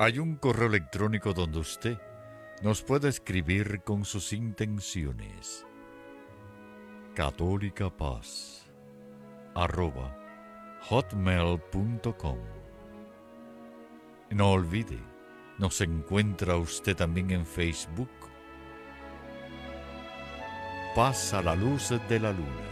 Hay un correo electrónico donde usted nos puede escribir con sus intenciones. catolicapaz@hotmail.com. No olvide, nos encuentra usted también en Facebook. Paz a la luz de la luna.